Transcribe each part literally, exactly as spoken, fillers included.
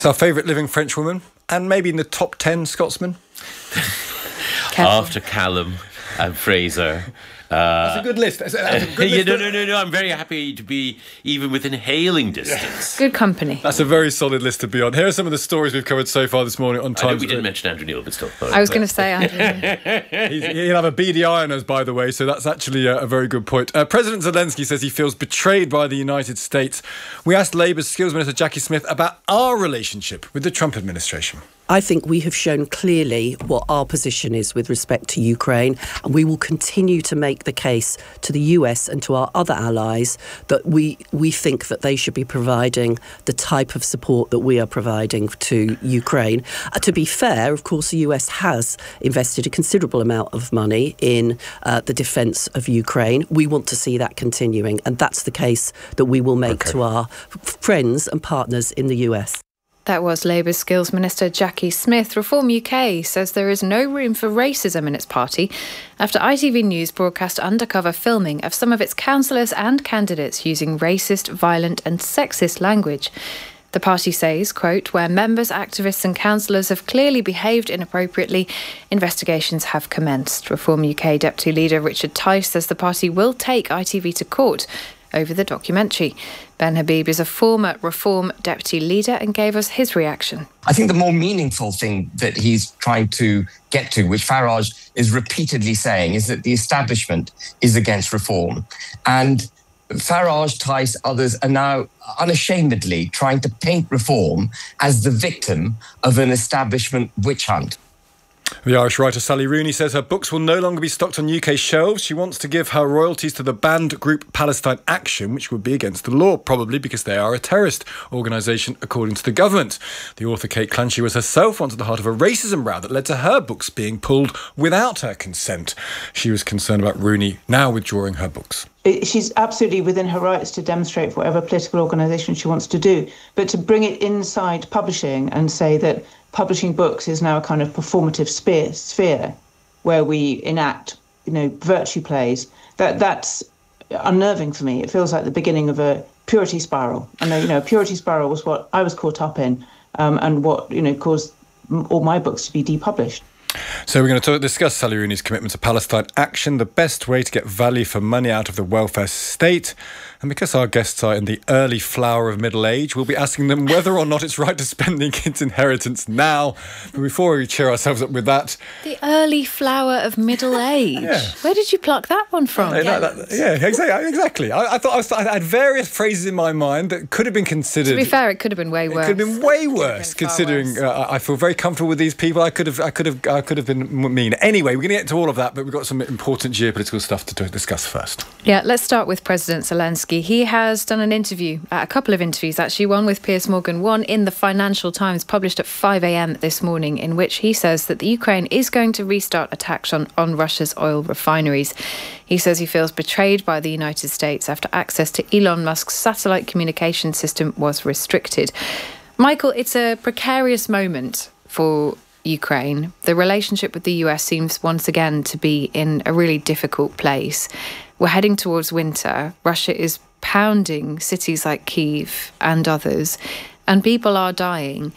It's our favourite living French woman, and maybe in the top ten Scotsman. After Callum and Fraser. Uh, that's a good list. That's a, that's a good yeah, list. no, no, no, no. I'm very happy to be even within hailing distance. Good company. That's a very solid list to be on. Here are some of the stories we've covered so far this morning on Times. I know we didn't mention Andrew Neil, but still. I was going to say Andrew. He's, he'll have a beady eye on us, by the way, so that's actually a, a very good point. Uh, President Zelensky says he feels betrayed by the United States. We asked Labour's Skills Minister Jackie Smith about our relationship with the Trump administration. I think we have shown clearly what our position is with respect to Ukraine, and we will continue to make the case to the U S and to our other allies that we we think that they should be providing the type of support that we are providing to Ukraine. Uh, to be fair, of course, the U S has invested a considerable amount of money in uh, the defence of Ukraine. We want to see that continuing, and that's the case that we will make okay. to our friends and partners in the U S. That was Labour's Skills Minister Jackie Smith. Reform U K says there is no room for racism in its party after I T V News broadcast undercover filming of some of its councillors and candidates using racist, violent and sexist language. The party says, quote, where members, activists and councillors have clearly behaved inappropriately, investigations have commenced. Reform U K Deputy Leader Richard Tice says the party will take I T V to court over the documentary. Ben Habib is a former Reform Deputy Leader and gave us his reaction. I think the more meaningful thing that he's trying to get to, which Farage is repeatedly saying, is that the establishment is against reform. And Farage, Tice, others are now unashamedly trying to paint reform as the victim of an establishment witch hunt. The Irish writer Sally Rooney says her books will no longer be stocked on U K shelves. She wants to give her royalties to the banned group Palestine Action, which would be against the law, probably because they are a terrorist organisation, according to the government. The author Kate Clanchy was herself once at the heart of a racism row that led to her books being pulled without her consent. She was concerned about Rooney now withdrawing her books. She's absolutely within her rights to demonstrate for whatever political organisation she wants to do, but to bring it inside publishing and say that publishing books is now a kind of performative sphere, sphere where we enact, you know, virtue plays, that that's unnerving for me. It feels like the beginning of a purity spiral. And, you know, a purity spiral was what I was caught up in um, and what, you know, caused all my books to be depublished. So we're going to talk, discuss Sally Rooney's commitment to Palestine Action, the best way to get value for money out of the welfare state. And because our guests are in the early flower of middle age, we'll be asking them whether or not it's right to spend their kids' inheritance now. But before we cheer ourselves up with that... The early flower of middle age? Yeah. Where did you pluck that one from? Yeah, that, that, yeah exactly. exactly. I, I thought I, was, I had various phrases in my mind that could have been considered... To be fair, it could have been way worse. It could have been way worse, been considering worse. Uh, I feel very comfortable with these people. I could have, I could have, I could have been mean. Anyway, we're going to get to all of that, but we've got some important geopolitical stuff to discuss first. Yeah, let's start with President Zelensky. He has done an interview, uh, a couple of interviews actually, one with Piers Morgan, one in the Financial Times, published at five a.m. this morning, in which he says that the Ukraine is going to restart attacks on, on Russia's oil refineries. He says he feels betrayed by the United States after access to Elon Musk's satellite communication system was restricted. Michael, it's a precarious moment for Ukraine. The relationship with the U S seems once again to be in a really difficult place. We're heading towards winter. Russia is pounding cities like Kyiv and others, and people are dying.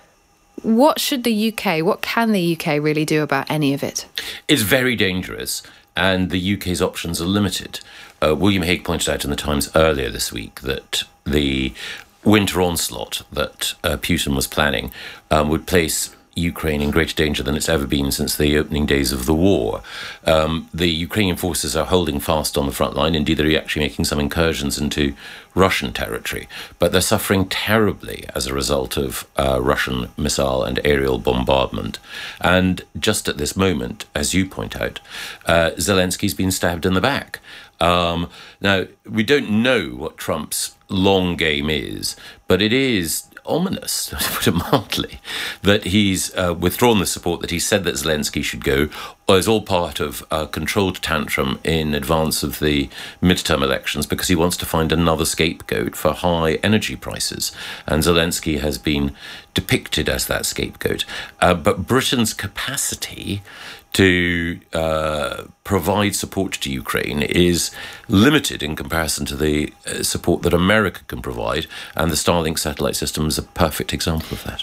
What should the U K, what can the U K really do about any of it? It's very dangerous, and the U K's options are limited. Uh, William Hague pointed out in the Times earlier this week that the winter onslaught that uh, Putin was planning um, would place Ukraine in greater danger than it's ever been since the opening days of the war. Um, the Ukrainian forces are holding fast on the front line. Indeed, they're actually making some incursions into Russian territory, but they're suffering terribly as a result of uh, Russian missile and aerial bombardment. And just at this moment, as you point out, uh, Zelensky's been stabbed in the back. Um, now, we don't know what Trump's long game is, but it is ominous, to put it mildly, that he's uh, withdrawn the support that he said that Zelensky should go, as all part of a controlled tantrum in advance of the midterm elections, because he wants to find another scapegoat for high energy prices. And Zelensky has been depicted as that scapegoat. Uh, but Britain's capacity to uh, provide support to Ukraine is limited in comparison to the uh, support that America can provide, and the Starlink satellite system is a perfect example of that.